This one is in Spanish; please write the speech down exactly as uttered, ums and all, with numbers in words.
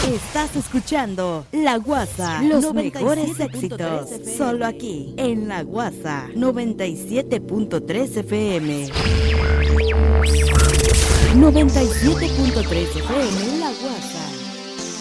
Estás escuchando La Guasa, los mejores éxitos, solo aquí, en La Guasa, noventa y siete punto tres F M. noventa y siete punto tres F M, La Guasa.